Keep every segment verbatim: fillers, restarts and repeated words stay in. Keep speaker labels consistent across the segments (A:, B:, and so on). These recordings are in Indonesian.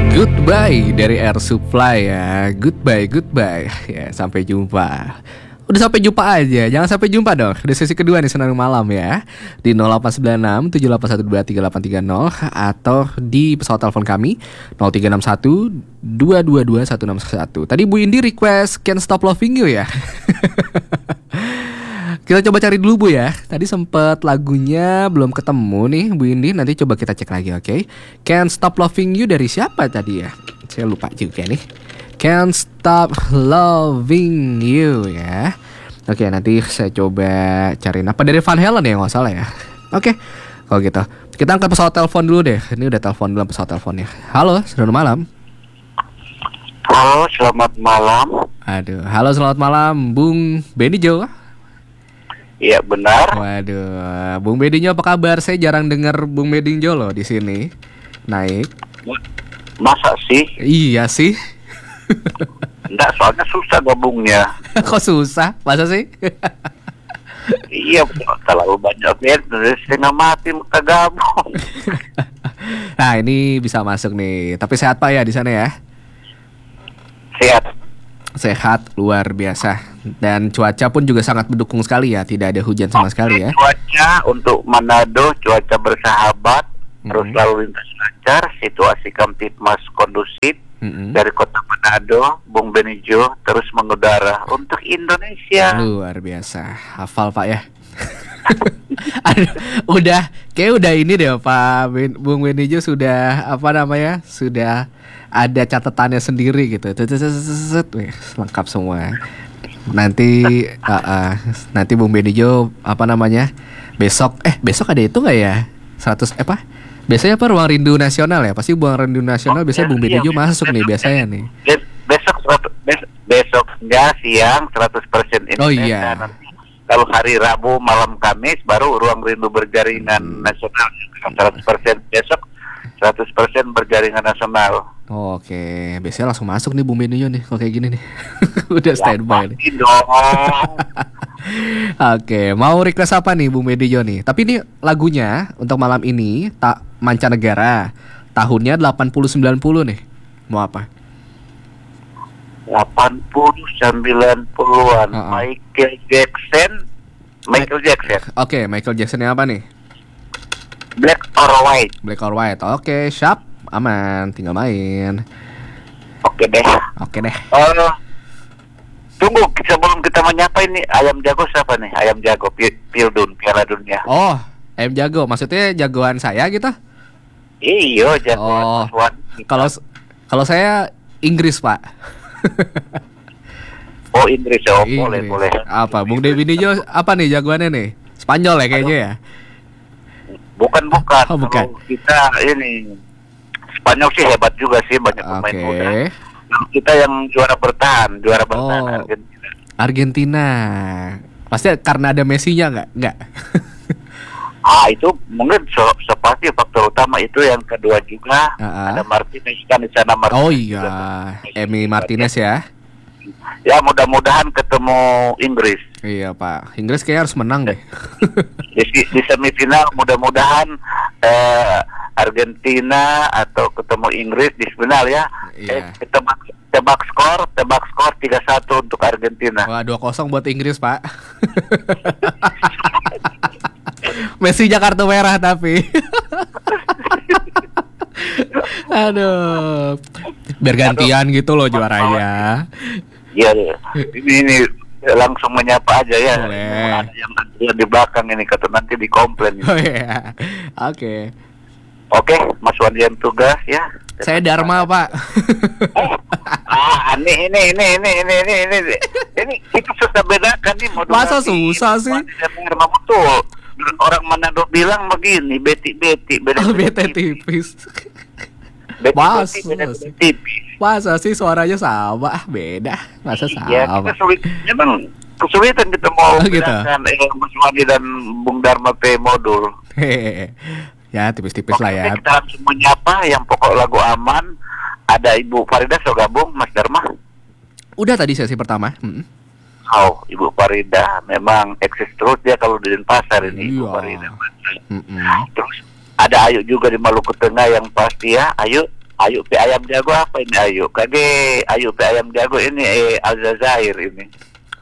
A: Goodbye dari Air Supply ya. Goodbye, goodbye. Ya, sampai jumpa. Udah sampai jumpa aja. Jangan sampai jumpa dong. Di sesi kedua nih Senandung Malam ya. Di nol delapan sembilan enam tujuh delapan satu dua tiga delapan tiga nol atau di pesawat telepon kami nol tiga enam satu dua dua dua satu enam satu. Tadi Bu Indi request Can't Stop Loving You ya. Kita coba cari dulu Bu ya. Tadi sempet lagunya belum ketemu nih Bu Indi. Nanti coba kita cek lagi, oke okay? Can't Stop Loving You dari siapa tadi ya? Saya lupa juga nih. Can't Stop Loving You ya. Oke, nanti saya coba cari apa dari Van Halen ya, nggak salah ya. Oke, kalau gitu kita angkat pesawat telepon dulu deh. Ini udah telepon dulu pesawat teleponnya. Halo, selamat malam.
B: Halo, selamat malam.
A: Aduh, halo selamat malam Bung Benny Jo.
B: Iya benar.
A: Waduh, Bung Bedinyo apa kabar? Saya jarang dengar Bung Bedinyo loh di sini. Naik.
B: Masa sih?
A: Iya sih.
B: Enggak, soalnya susah gabungnya.
A: Kok susah? Masa sih?
B: Iya, terlalu banyak band, setengah mati muka gabung.
A: Nah, ini bisa masuk nih. Tapi sehat Pak ya di sana ya?
B: Sehat.
A: Sehat luar biasa. Dan cuaca pun juga sangat mendukung sekali ya. Tidak ada hujan sama sekali ya.
B: Cuaca untuk Manado, cuaca bersahabat, mm-hmm. terus lalu lintas lancar, situasi Kamtipmas kondusif. Mm-hmm. Dari kota Manado, Bung Benijo terus mengudara untuk Indonesia.
A: Luar biasa. Hafal Pak ya. Aduh, udah kayak udah ini deh Pak ben, Bung Benijo sudah apa namanya? Sudah ada catatannya sendiri gitu. Wih, lengkap semua. Nanti uh, uh, nanti Bung Benijo apa namanya? Besok eh besok ada itu enggak ya? seratus eh apa? Biasanya apa Ruang Rindu Nasional ya? Pasti Ruang Rindu Nasional oh, biasanya ya, Bung Benijo iya, masuk nih biasanya nih.
B: Besok besok besok enggak siang seratus persen Indonesia.
A: Oh iya.
B: Nanti kalau hari Rabu malam Kamis baru Ruang Rindu Berjaringan hmm. Nasional seratus persen besok seratus persen berjaringan nasional.
A: Oh, oke, okay. Biasanya langsung masuk nih Bung Benijo nih kalau kayak gini nih. Udah ya, standby nih. Oke, okay. Mau request apa nih Bung Benijo nih? Tapi ini lagunya untuk malam ini tak mancanegara. Tahunnya delapan puluh sembilan puluh nih. Mau apa?
B: delapan puluh sembilan puluhan uh-uh. Michael Jackson. Michael Jackson.
A: Oke, okay, Michael Jackson yang apa nih?
B: Black or White.
A: Black or White. Oke, okay, siap. Aman, tinggal main.
B: Oke deh.
A: Oke deh.
B: Uh, tunggu, sebelum kita menyapa ini ayam jago siapa nih? Ayam jago Pildun Piala Dunia.
A: Oh, ayam jago. Maksudnya jagoan saya gitu?
B: Iya, jagoan.
A: Oh, kalau kalau saya Inggris Pak.
B: Oh Inggris, oh
A: Inggris.
B: boleh boleh.
A: Apa, Bung Dewi Nijo apa nih jagoannya nih? Spanyol ya kayaknya ya?
B: Bukan bukan.
A: Oh, bukan.
B: Kalau kita ini Spanyol sih hebat juga sih, banyak pemain
A: okay.
B: muda. Nah, kita yang juara bertahan, juara bertahan
A: oh,
B: Argentina.
A: Argentina. Pasti karena ada Messi-nya nggak? Nggak.
B: Ah itu mungkin so, so pasti faktor utama itu. Yang kedua juga uh-uh. ada Martinez kan di sana. Martinez
A: oh iya, Emi Martinez ya.
B: Ya mudah-mudahan ketemu Inggris.
A: Iya Pak, Inggris kayaknya harus menang deh.
B: di, di semifinal mudah-mudahan eh, Argentina atau ketemu Inggris di final ya.
A: Iya.
B: Eh, tebak, tebak skor, tebak skor tiga satu untuk Argentina.
A: Wah, dua kosong buat Inggris Pak. Messi kartu merah tapi. Aduh. Biar gantian Aduh. gitu loh juaranya.
B: Iya, ini, ini langsung menyapa aja ya.
A: Boleh.
B: Ada yang nanti di belakang ini kata nanti dikomplain.
A: Oh iya. Oke. Okay.
B: Oke, Mas Wandian tugas ya.
A: Saya Dharma, Pak.
B: Oh, ah, ini ini ini ini ini ini ini ini kita sudah bedakan nih modul.
A: Masa susah sih?
B: Dharma betul. Orang Manado bilang begini, beti-beti beda
A: oh, bete tipis.
B: Beti-beti beda tipis.
A: Masa sih suaranya sama? Beda. Masa sama?
B: Ya, kita sulit. Memang kesulitan kita mau
A: oh, gitu?
B: bedakan eh, Mas Wandi dan Bung Dharma P modul.
A: Hehehe. Ya tipis-tipis Oke, lah ya.
B: Kita langsung menyapa yang pokok lagu aman. Ada Ibu Farida so gabung, Mas Dharma.
A: Udah tadi sesi pertama. Hmm.
B: Oh, Ibu Farida memang eksis terus dia kalau di Denpasar ini. Ibu
A: iya.
B: Farida. Mm-hmm. Terus ada Ayu juga di Maluku Tengah yang pasti ya. Ayu. Ayu P Ayam Jago apa ini Ayu? Kade Ayu P Ayam Jago ini eh, Aljazair ini.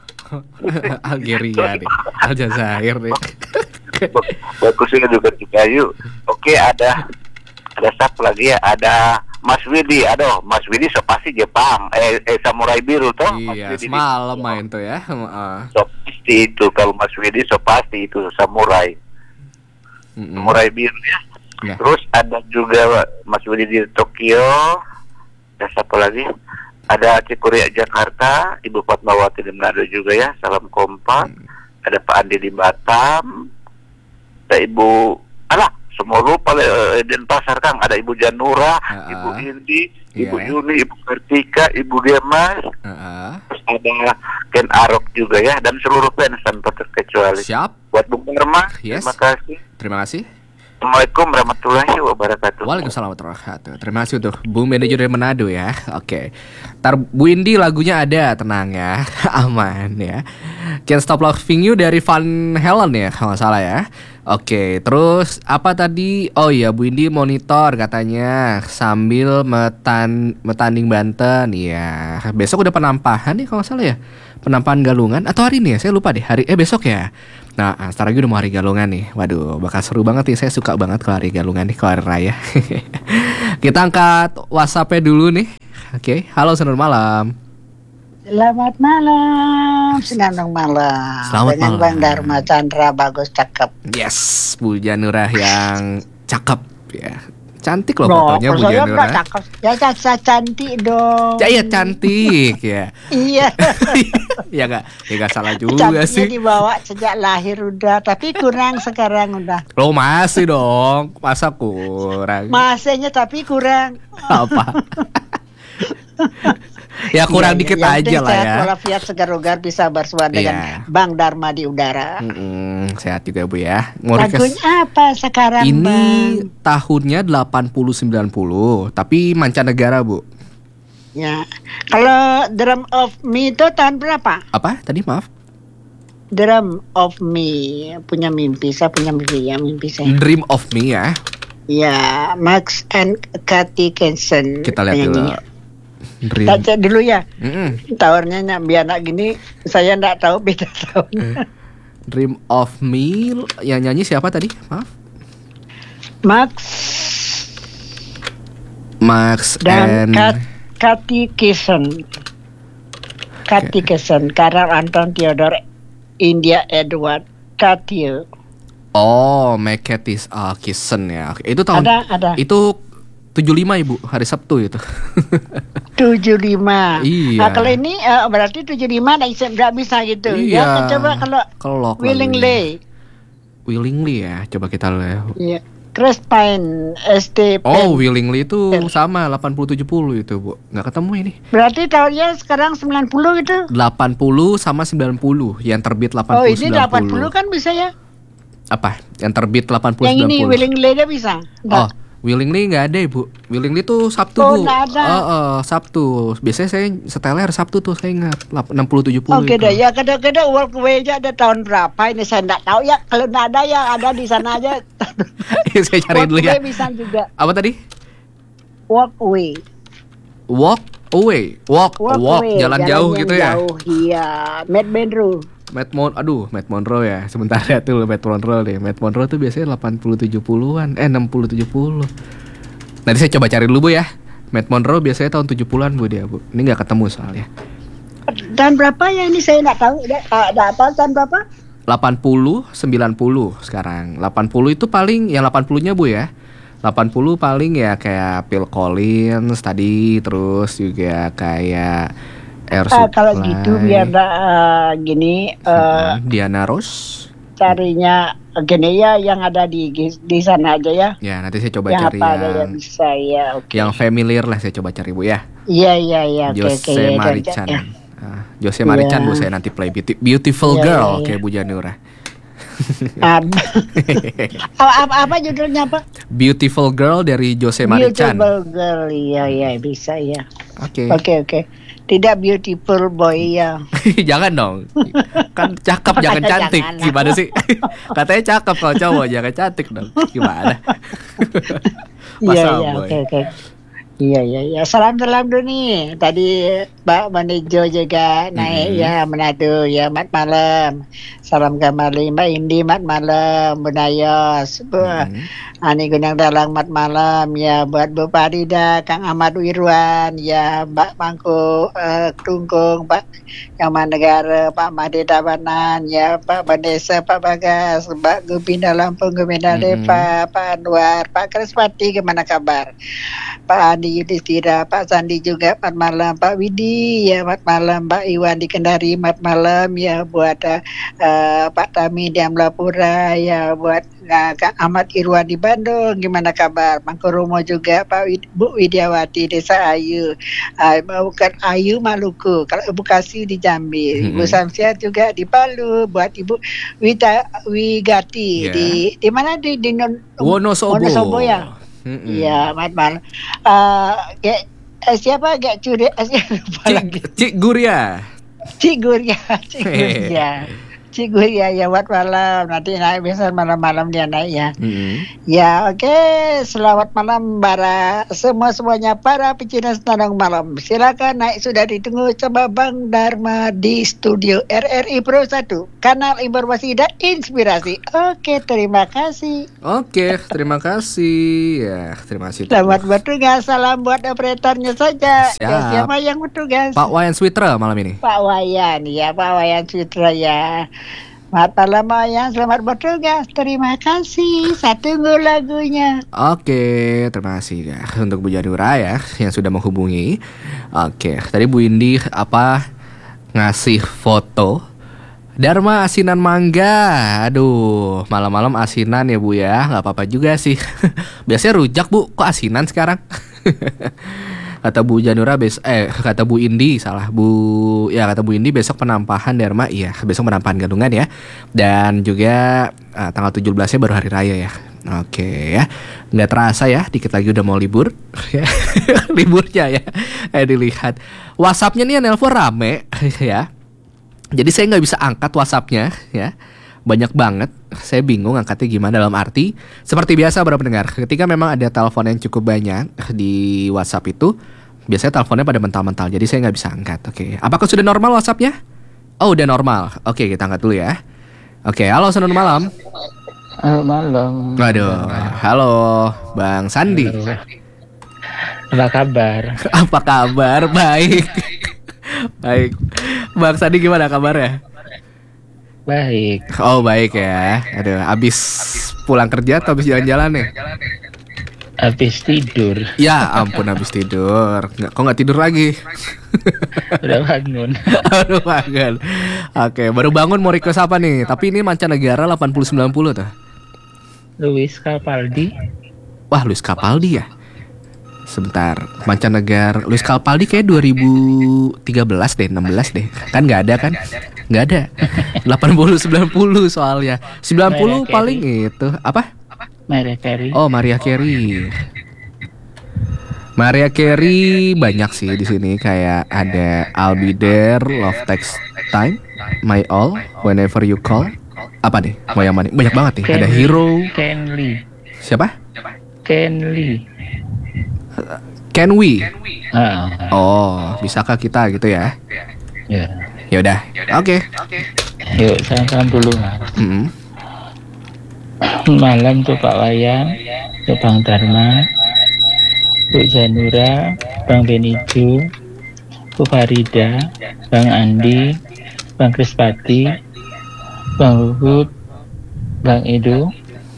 A: Algeria nih, Aljazair nih.
B: Bagusnya juga juga Ayu. Oke, ada ada siapa lagi ya? Ada Mas Widi. Aduh, Mas Widi so pasti Jepang. Eh, eh Samurai Biru toh?
A: Iya, semalam main tuh ya. Uh.
B: So pasti itu kalau Mas Widi so pasti itu Samurai. Mm-mm. Samurai Biru ya. Ya. Terus ada juga Mas Widi di Tokyo. Ada siapa lagi? Ada Cikuria Jakarta, Ibu Fatmawati di Manado juga ya. Salam kompak. Hmm. Ada Pak Andi di Batam. Ada Ibu, alah, semua lupa uh, Denpasar Kang. Ada Ibu Janura, uh-uh. Ibu Indi, Ibu yeah. Yuni, Ibu Kartika, Ibu Gemas. Uh-uh. Terus ada Ken Arok juga ya. Dan seluruh fans tanpa terkecuali.
A: Siap.
B: Buat Bung Dharma,
A: yes.
B: Terima kasih.
A: Terima kasih.
B: Assalamualaikum warahmatullahi wabarakatuh.
A: Waalaikumsalam warahmatullahi wabarakatuh. Terima kasih untuk Bung Manajer dari Manado ya. Oke. Ntar Bu Indi lagunya ada, tenang ya. Aman ya. Can't Stop Loving You dari Van Halen ya, kalau nggak salah ya. Oke, terus apa tadi? Oh iya, Bu Indi monitor katanya sambil metan metanding Banten. Iya. Besok udah penampahan nih kalau nggak salah ya. Penampahan Galungan atau hari ini ya? Saya lupa deh. Hari eh besok ya. Nah, sebentar lagi udah mau hari Galungan nih. Waduh, bakal seru banget nih. Saya suka banget kalau hari Galungan nih, kalau hari raya. Kita angkat WhatsApp-nya dulu nih. Oke, halo selamat malam.
C: Selamat malam, selamat malam.
A: Selamat
C: dengan
A: malam.
C: Bang Dharma Chandra bagus cakep.
A: Yes, Bu Janurah yang cakep ya. Cantik loh
C: no,
A: fotonya Bu Janurah.
C: Cakep. Ya saya cantik dong.
A: Ya, ya cantik ya.
C: Iya.
A: Ya enggak, ya enggak salah juga
C: Cantiknya
A: sih.
C: dibawa sejak lahir udah, tapi kurang sekarang udah.
A: Lo masih dong, masa kurang?
C: Masanya tapi kurang.
A: Apa? Ya kurang
C: ya,
A: dikit
C: ya,
A: aja lah ya.
C: Sehat walafiat segar-segar bisa bersua dengan
A: ya.
C: Bang Dharma di udara.
A: Mm-mm, sehat juga Bu ya.
C: Lagunya apa sekarang
A: ini
C: Bang?
A: Tahunnya delapan puluh sembilan puluh, tapi mancanegara Bu.
C: Ya. Kalau Drum of Me itu tahun berapa?
A: Apa tadi maaf?
C: Drum of Me, punya mimpi, saya punya mimpi ya, mimpi saya.
A: Dream of Me ya.
C: Ya, Max and Kathy Kensen.
A: Kita lihat dulu. Dream.
C: Baca dulu ya.
A: Mm-mm.
C: Tahunnya biar anak gini saya enggak tahu beda tahun.
A: Dream of Me yang nyanyi siapa tadi? Maaf.
C: Max
A: Max
C: dan
A: and
C: Kat, Kathy Kensen. Kathy okay. Kensen, Karel Anton Theodore India Edward Kathy.
A: Oh, Meketis uh, Kisen ya. Oke, itu tahun
C: ada, ada.
A: Itu tujuh puluh lima Ibu, hari Sabtu itu.
C: tujuh puluh lima.
A: Iya.
C: Nah, kalau ini uh, berarti tujuh puluh lima enggak bisa gitu.
A: Iya.
C: Ya, coba kalau
A: Kelok
C: willingly.
A: Willingly ya, coba kita lihat.
C: Iya. Chris Pine, S T Pen.
A: Oh, Willingly itu sama delapan puluh tujuh puluh itu, Bu. Nggak ketemu ini.
C: Berarti tahunnya sekarang sembilan puluh gitu.
A: delapan puluh sama sembilan puluh, yang terbit delapan puluh.
C: Oh, ini delapan puluh kan bisa ya?
A: Apa? Yang terbit delapan puluh
C: yang
A: sembilan puluh.
C: Yang ini willingly dia bisa. Nggak.
A: Oh, Willingly nggak ada Ibu. Willingly tuh Sabtu
C: oh,
A: Bu.
C: Nggak ada.
A: Oh, oh, Sabtu. Biasanya saya setelnya hari Sabtu tuh, saya ingat enam puluh tujuh puluh.
C: Oke deh, ya kadang-kadang Walkway aja ada tahun berapa ini saya nggak tahu ya. Kalau nggak ada ya ada di sana aja.
A: Saya cari dulu ya.
C: Walkway bisa juga.
A: Apa tadi?
C: Walkway.
A: Walk away. Walk, walk, walk. Jalan, jalan jauh gitu ya.
C: Jauh, iya. Matt Monroe.
A: Matt Mon, aduh, Matt Monroe ya. Sebentar ya tuh Matt Monroe deh. Matt Monroe tuh biasanya delapan puluh tujuh puluhan, eh enam puluh tujuh puluh. Nanti saya coba cari dulu Bu ya. Matt Monroe biasanya tahun tujuh puluhan Bu dia, Bu. Ini enggak ketemu soalnya.
C: Dan berapa ya ini saya enggak tahu. Ada apa tahun berapa?
A: delapan puluh, sembilan puluh sekarang. delapan puluh itu paling yang delapan puluhnya Bu ya. delapan puluh paling ya kayak Phil Collins tadi, terus juga kayak Air
C: uh, kalau gitu biar uh, gini uh,
A: Diana Ross
C: carinya gini ya yang ada di di sana aja ya.
A: Ya nanti saya coba
C: yang
A: cari
C: apa
A: yang
C: yang bisa ya. Okay.
A: Yang familiar lah saya coba cari Bu ya.
C: Iya iya iya.
A: Jose
C: okay, okay,
A: Marichan.
C: Ya.
A: Uh, Jose Marichan yeah. Bu saya nanti play beauty, Beautiful yeah, Girl yeah, kayak yeah. Bu Janura.
C: apa, apa judulnya apa?
A: Beautiful Girl dari Jose Marichan.
C: Beautiful Girl, iya iya bisa ya.
A: Oke.
C: Okay. Oke okay, oke. Okay. Tidak beautiful boy ya.
A: Jangan dong. Kan cakep jangan cantik. Jangan. Gimana sih? Katanya cakep kalau cowok jangan cantik dong. Gimana?
C: Iya iya oke oke. Iya, iya, iya. Salam-salam dulu nih. Tadi Pak Manijo juga naik
A: Mm-mm.
C: ya Manado ya mat malam. Salam kembali Mbak Indi mat malam. Bu Nayos, Bu
A: Mm-mm.
C: Ani Gunung Dalang mat malam ya. Buat Bu Farida, Kang Ahmad Wirwan ya, Mbak Mangku eh, Tunggung, Pak Yaman Negara, Pak Made Tabanan ya, Pak Bandesa, Pak Bagas, Mbak Gupinda Lampung, Gupinda
A: Mm-mm.
C: Deva, Pak Anwar, Pak Krispati, gimana kabar? Pak Andi Yudhistira, Pak Sandi juga mat malam, Pak Widi ya mat malam, Pak Iwan di Kendari mat malam ya, buat uh, Pak Tami di Amlapura ya, buat uh, Kak Ahmad Irwan di Bandung, gimana kabar? Mangkurumo juga, Pak Wid- Bu Widiawati Desa Ayu, uh, bukan Ayu Maluku, kalau Bekasi di Jambi, Ibu
A: Mm-mm.
C: Samsia juga di Palu, buat Ibu Wita Wigati
A: Ya.
C: di di mana di di Non-
A: Wonosobo.
C: Wonosobo ya.
A: Mm-mm.
C: Iya, mat malam. Eh, kayak eh, siapa kayak curi? Eh, lupa lagi.
A: Cik, Cik Guria.
C: Cik Guria, Cik Guria. Cik Guria ya mat malam. Nanti naik biasa malam-malam dia naik ya.
A: Mm-mm.
C: Ya, oke. Selamat malam para semua-semuanya para pecinta senandung malam. Silakan naik, sudah ditunggu sama Bang Dharma di studio R R I Pro satu, kanal informasi dan inspirasi. Oke, terima kasih.
A: Oke, terima kasih. Ya, terima kasih.
C: Selamat bertugas, salam buat operatornya saja.
A: Siap.
C: Ya, siapa yang bertugas?
A: Pak Wayan Switra malam ini.
C: Pak Wayan, ya Pak Wayan Citra ya. Selamat malam Wayan, selamat bertugas. Terima kasih. Saya tunggu lagunya.
A: Oke, terima kasih ya untuk Bu Janura ya yang sudah menghubungi. Oke, tadi Bu Indi apa ngasih foto Dharma asinan mangga. Aduh, malam-malam asinan ya Bu ya. Nggak apa-apa juga sih. Biasanya rujak Bu, kok asinan sekarang? Kata Bu Janura bes eh kata Bu Indi salah Bu ya kata Bu Indi besok penampahan Dharma, iya besok penampahan Gadungan ya, dan juga ah, tanggal tujuh belasnya baru hari raya ya. Oke ya, nggak terasa ya dikit lagi udah mau libur ya. Liburnya ya. Eh dilihat WhatsAppnya nih nelpon rame ya, jadi saya nggak bisa angkat WhatsAppnya ya. Banyak banget, saya bingung angkatnya gimana, dalam arti seperti biasa para pendengar, ketika memang ada telepon yang cukup banyak di WhatsApp itu biasanya teleponnya pada mental-mental, jadi saya nggak bisa angkat. Oke, apakah sudah normal WhatsAppnya? Oh udah normal, oke kita angkat dulu ya. Oke, halo selamat malam.
D: Halo malam.
A: Waduh, halo Bang Sandi.
D: Halo. Apa kabar?
A: Apa kabar? Baik. Baik. Bang Sandi gimana kabarnya?
D: Baik.
A: Oh baik ya. Aduh, abis pulang kerja atau abis jalan-jalan nih?
D: Habis tidur.
A: Ya ampun, abis tidur. Nggak, kok nggak tidur lagi?
D: Udah bangun.
A: Baru bangun. Oke, baru bangun mau request apa nih? Tapi ini mancanegara delapan puluh sembilan puluh tuh.
D: Luis Capaldi.
A: Wah, Luis Capaldi ya? Sebentar, mancanegara Luis Capaldi kayak dua ribu tiga belas deh, enam belas deh. Kan nggak ada kan? Nggak ada. delapan puluh sembilan puluh soalnya. sembilan puluh
D: Mariah
A: paling itu. Apa?
D: Mariah Carey.
A: Oh, Mariah Carey. Mariah Carey banyak sih di sini, kayak ada I'll Be There, Love Takes Time, My All, Whenever You Call. Apa nih? Mau yang mana? Banyak banget nih.
D: Ken
A: Ada
D: Lee.
A: Hero.
D: Ken Lee.
A: Siapa?
D: Ken Lee.
A: Can We?
D: Ah,
A: Oh, bisakah kita gitu ya?
D: ya.
A: Ya udah. Oke.
D: Yuk, salam dulu mas.
A: Mm-mm.
D: Malam tuh Pak Wayan, tuh Bang Dharma, Bu Janura, Bang Benijo, Bu Farida, Bang Andi, Bang Krispati, Bang Luhut, Bang Edo,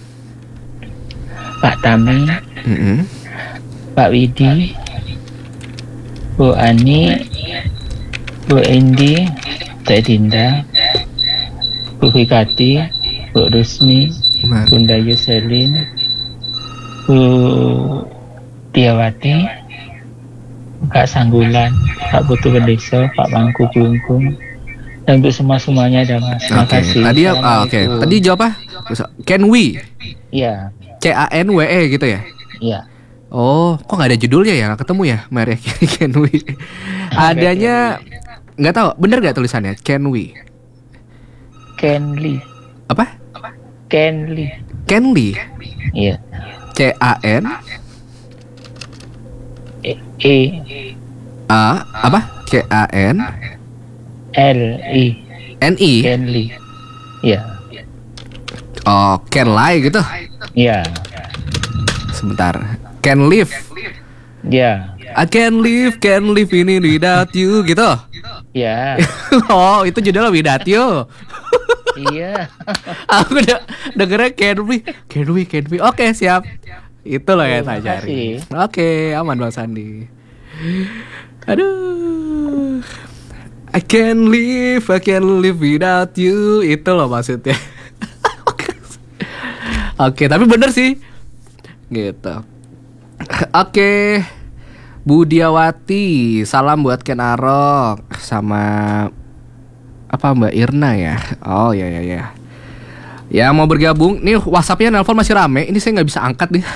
D: Pak Tami,
A: Mm-mm.
D: Pak Widi, Bu Ani, Bu Endi, Teh Dinda, Bu Fikati, Bu Rusmi,
A: Mari.
D: Bunda Yuselin, Bu Diawati, Kak Sanggulan, Pak Putu Bedeso, Pak Mangku Jungkung, dan untuk semua-semuanya ada mas. Terima
A: Oke.
D: kasih.
A: Tadi ya, ah, oke.
D: Assalamualaikum.
A: Tadi jawab apa? Can We?
D: Iya,
A: C A N W E gitu ya?
D: iya.
A: Oh, kok nggak ada judulnya ya? Nggak ketemu ya, Mariah Carey Can We? Adanya nggak tahu, bener nggak tulisannya Can We?
D: Ken Lee,
A: Apa?
D: Ken Lee.
A: Can Lee?
D: Iya.
A: C A N
D: E, e
A: A apa? K A N
D: L I
A: N I.
D: Kenli. Ya.
A: Oh, can lie gitu.
D: Ya.
A: Sebentar. Can live.
D: Ya.
A: I can live, can live ini without you gitu.
D: Ya.
A: Oh, itu judulnya Without You.
D: Iya.
A: Aku udah dengernya can we, can we, can we. Oke, siap. Itu loh yang saya cari. Oke, aman Bang Sandi. Aduh. I can live, I can live without you. Itu loh maksudnya. Oke, tapi bener sih. Gitu. Oke. Budiawati, salam buat Ken Arok sama apa Mbak Irna ya. Oh ya ya ya. Ya mau bergabung. Nih WhatsAppnya nelpon masih rame. Ini saya nggak bisa angkat nih.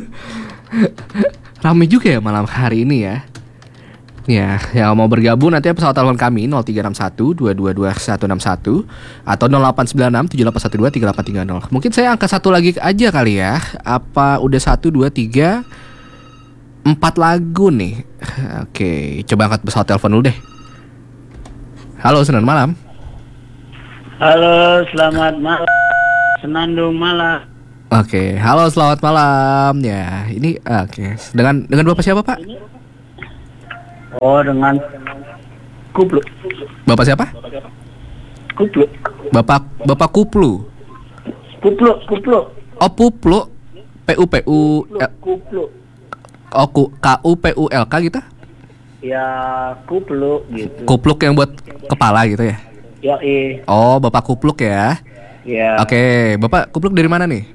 A: Rame juga ya malam hari ini ya. Ya, yang mau bergabung nanti pesawat telepon kami nol tiga enam satu dua dua dua satu enam satu atau nol delapan sembilan enam tujuh delapan satu dua tiga delapan tiga nol. Mungkin saya angkat satu lagi aja kali ya. Apa udah satu dua tiga empat lagu nih. Oke, coba angkat pesawat telepon dulu deh. Halo, selamat malam.
E: Halo, selamat malam. Senandung malam.
A: Oke, halo selamat malam. Ya, ini oke. Dengan dengan Bapak siapa, Pak?
E: Oh, dengan Kuplu.
A: Bapak siapa?
E: Kuplu.
A: Bapak Bapak Kuplu.
E: Kuplu, Kuplu.
A: Oh, Puplu. P U P U L.
E: Kuplu.
A: Oh, K U P U L K gitu?
E: Ya, Kuplu gitu.
A: Kupluk yang buat kepala gitu ya?
E: Ya, eh.
A: Oh, Bapak Kupluk ya.
E: Ya.
A: Oke, Bapak Kupluk dari mana nih?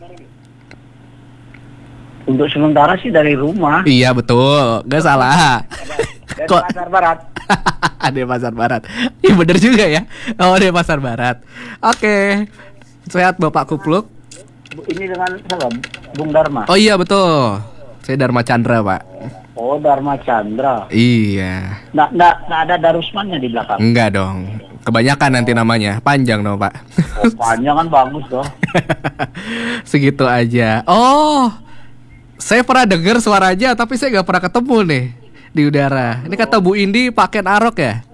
E: Untuk sementara sih dari rumah.
A: Iya, betul. Gak salah.
E: Dari
A: Kok
E: Pasar Barat.
A: ada Pasar Barat. Iya bener juga ya. Oh, dari Pasar Barat. Oke. Sehat Bapak Kupluk.
E: Bu- Ini dengan siapa? Bung Dharma.
A: Oh iya, betul. Saya Dharma Chandra, Pak.
E: Oh, Dharma Chandra.
A: Iya.
E: Nggak, nggak, nggak ada Darusmannya di belakang.
A: Enggak dong. Kebanyakan nanti namanya. Panjang dong, Pak.
E: Oh, panjang kan bagus dong.
A: Segitu aja. Oh. Saya pernah dengar suaranya tapi saya nggak pernah ketemu nih di udara. Ini kata Bu Indi pakai Arok ya?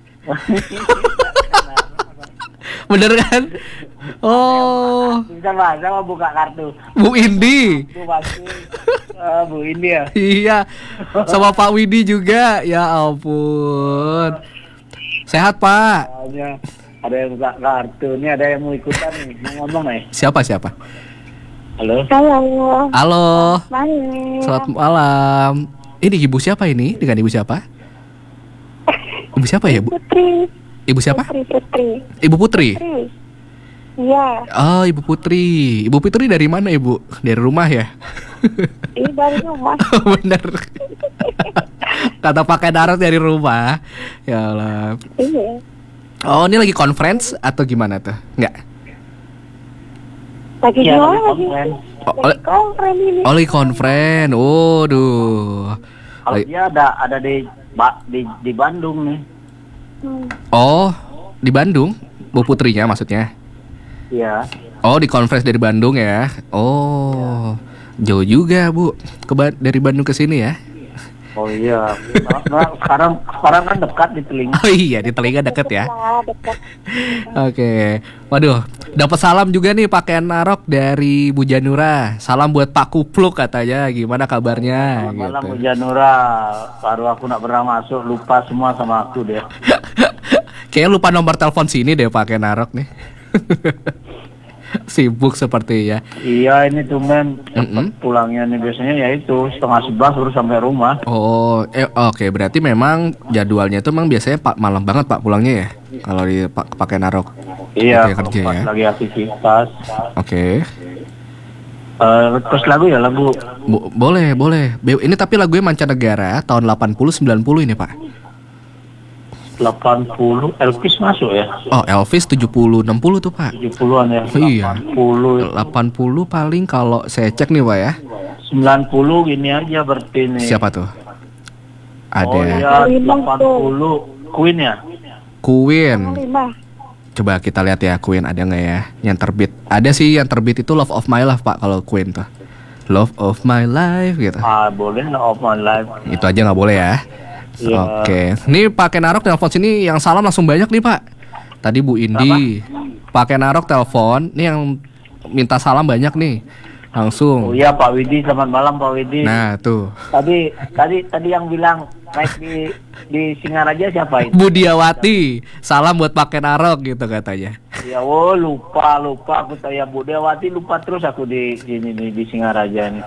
A: Bener kan? Oh,
E: Bisa bahasa mau buka kartu.
A: Bu Indi.
E: Bu pasti. Ah, Bu Indi ya.
A: Iya. Sama Pak Widi juga. Ya ampun. Sehat, Pak.
E: Soalnya ada yang buka kartu. Ini ada yang mau ikutan nih. Mau ngomong nih.
A: Siapa siapa?
E: Halo.
F: Halo.
A: Halo.
F: Malam.
A: Selamat malam. Ini ibu siapa ini? Dengan ibu siapa? Ibu siapa ya, Bu?
F: Putri.
A: Ibu siapa?
F: Putri, Putri.
A: Ibu Putri.
F: Putri. Iya.
A: Oh, Ibu Putri. Ibu Putri dari mana, Ibu? Dari rumah ya?
F: Ini dari rumah.
A: Bener. Kata pakai darat dari rumah. Ya Allah.
F: Iya.
A: Oh, ini lagi conference atau gimana tuh? Enggak.
F: Lagi
E: Ya,
F: jual
E: lagi
F: lagi.
E: konferensi.
A: Oh,
F: Lagi konferensi ini.
A: oh, lagi conference. Waduh.
E: Kalau
A: Lagi-
E: dia ada ada di ba- di di Bandung nih.
F: Hmm.
A: Oh, di Bandung? Bu Putrinya maksudnya?
E: Iya.
A: Oh, di conference dari Bandung ya? Oh, jauh juga, Bu. Ke Ba- dari Bandung ke sini ya?
E: Oh iya. Nah, nah, sekarang sekarang kan dekat di telinga.
A: Oh iya, di telinga deket ya?
F: Nah, dekat.
A: Oke, waduh, dapat salam juga nih pakaian Narok dari Bu Janura. Salam buat Pak Kupluk katanya, gimana kabarnya?
E: Selamat malam Bu
A: Gitu.
E: Janura. Baru aku nak pernah masuk, lupa semua sama aku deh.
A: Kayaknya lupa nomor telepon sini deh pakai Narok nih. Sibuk seperti ya.
E: Iya, ini tumben cepet
A: Mm-mm.
E: pulangnya nih biasanya ya itu setengah sebelas baru sampai rumah.
A: Oh, eh oke, berarti memang jadwalnya itu memang biasanya Pak malam banget Pak pulangnya ya. Kalau di Pak pakai Narok.
E: Iya,
A: Waktu yang
E: kalau
A: kerja
E: pas
A: ya.
E: lagi aktivitas.
A: Oke.
E: Eh, terus lagu ya lagu.
A: Bo- boleh, boleh. Be- Ini tapi lagunya mancanegara tahun delapan puluh sembilan puluh ini, Pak.
E: delapan puluh Elvis masuk ya?
A: Oh, Elvis tujuh puluh enam puluh tuh, Pak.
E: tujuh puluhan ya?
A: Iya.
E: delapan puluh
A: delapan puluh paling kalau saya cek nih, Pak ya.
E: sembilan puluh gini aja berarti nih.
A: Siapa tuh? Ada
E: Oh iya, delapan puluh Queen ya?
A: Queen.
F: Lima.
A: Coba kita lihat ya Queen ada nggak ya yang terbit. Ada sih yang terbit itu Love of My Life, Pak, kalau Queen tuh. Love of my life gitu.
E: Ah, boleh Love of my life.
A: Itu aja nggak boleh ya.
E: Iya.
A: Oke. Nih Pak Kenarok telepon sini yang salam langsung banyak nih Pak. Tadi Bu Indi. Pak Kenarok telepon. Nih yang minta salam banyak nih. Langsung.
E: Oh iya Pak Widi, selamat malam Pak Widi.
A: Nah tuh.
E: Tadi tadi tadi yang bilang naik di di Singaraja siapa itu?
A: Budiawati. Salam buat Pak Kenarok gitu katanya.
E: Ya, oh lupa lupa aku tanya Bu Dewati, lupa terus aku di sini di, di Singaraja nih.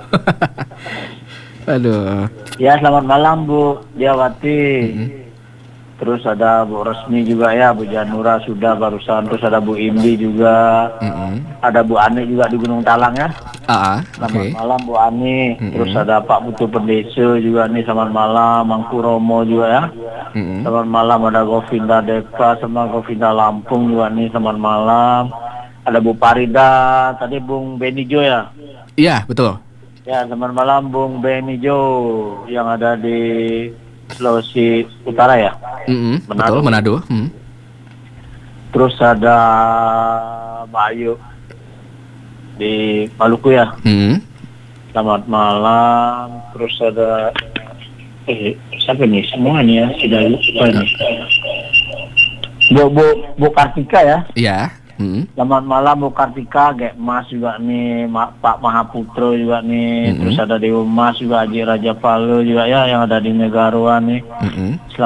A: Aduh.
E: Ya selamat malam Bu Dewati. Mm-hmm. Terus ada Bu Resmi juga ya, Bu Janura sudah barusan. Terus ada Bu Indi juga. Mm-hmm. Ada Bu Ani juga di Gunung Talang ya.
A: Ah,
E: selamat
A: okay.
E: malam Bu Ani. Mm-hmm. Terus ada Pak Putu Pendeso juga nih, selamat malam. Mangku Romo juga ya. Mm-hmm. Selamat malam. Ada Govinda Deka sama Govinda Lampung juga nih, selamat malam. Ada Bu Parida, tadi Bung Benijo ya.
A: Iya betul.
E: Ya selamat malam Bung Benijo yang ada di Sulawesi Utara ya.
A: Mm-hmm. Betul, Manado. Mm.
E: Terus ada Mbak Ayu di Maluku ya. Mm. Selamat malam. Terus ada eh siapa nih semuanya sudah lupa nih. Bu Bu Bu Kartika ya.
A: Iya. Mm.
E: Selamat malam Bu Kartika, Gek Mas juga nih, Ma, Pak Mahaputro juga nih. Mm-hmm. Terus ada Dewa Mas juga, Haji Raja Palu juga ya yang ada di Megaruan nih. Mm-hmm.